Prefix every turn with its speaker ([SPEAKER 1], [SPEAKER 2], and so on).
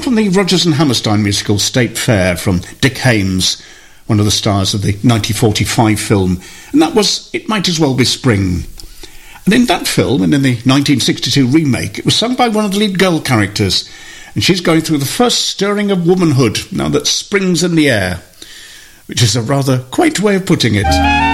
[SPEAKER 1] from the Rodgers and Hammerstein musical State Fair from Dick Haymes, one of the stars of the 1945 film, and that was It Might As Well Be Spring. And in that film, and in the 1962 remake, it was sung by one of the lead girl characters, and she's going through the first stirring of womanhood now that spring's in the air, which is a rather quaint way of putting it.